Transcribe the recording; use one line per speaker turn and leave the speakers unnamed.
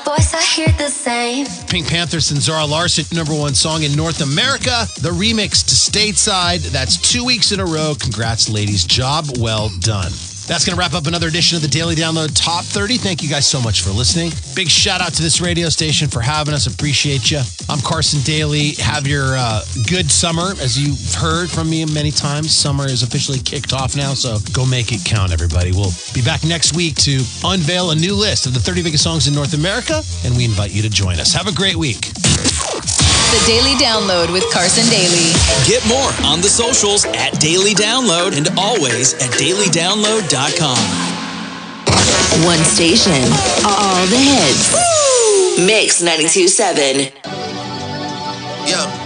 Voice, I hear the same.
Pink Panthers and Zara Larsson, #1 song in North America. The remix to Stateside. That's 2 weeks in a row. Congrats, ladies. Job well done. That's going to wrap up another edition of the Daily Download Top 30. Thank you guys so much for listening. Big shout out to this radio station for having us. Appreciate you. I'm Carson Daly. Have your good summer. As you've heard from me many times, summer is officially kicked off now, so go make it count, everybody. We'll be back next week to unveil a new list of the 30 biggest songs in North America, and we invite you to join us. Have a great week.
The Daily Download with Carson Daly.
Get more on the socials at Daily Download and always at dailydownload.com.
One station, all the hits. Woo! Mix 92.7.
Yeah.